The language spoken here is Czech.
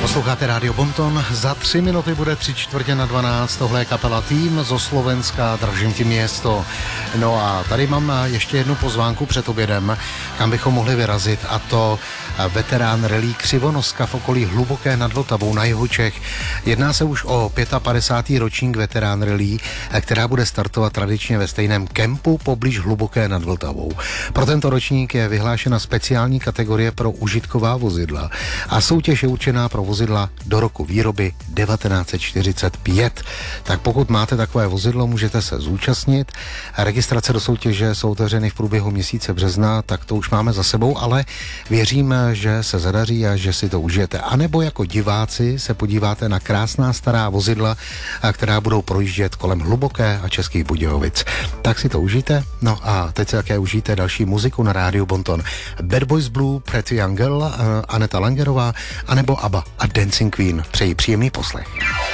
Posloucháte Rádio Bonton, za 3 minuty bude 3:45, tohle je kapela Tým zo Slovenska, Držím ti město. No a tady mám ještě jednu pozvánku před obědem, kam bychom mohli vyrazit, a to veterán relí Křivonoska v okolí Hluboké nad Vltavou na jihu Čech. Jedná se už o 55. ročník veterán relí, která bude startovat tradičně ve stejném kempu poblíž Hluboké nad Vltavou. Pro tento ročník je vyhlášena speciální kategorie pro užitková vozidla a soutěž je určená pro vozidla do roku výroby 1945. Tak pokud máte takové vozidlo, můžete se zúčastnit. Registrace do soutěže jsou otevřeny v průběhu měsíce března, tak to už máme za sebou, ale věřím, že se zadaří a že si to užijete. A nebo jako diváci se podíváte na krásná stará vozidla, která budou projíždět kolem Hluboké a Českých Budějovic. Tak si to užijte. No a teď se také užijte další muziku na Rádiu Bonton. Bad Boys Blue, Pretty Young Girl, Aneta Langerová, anebo ABBA a Dancing Queen. Přeji příjemný poslech.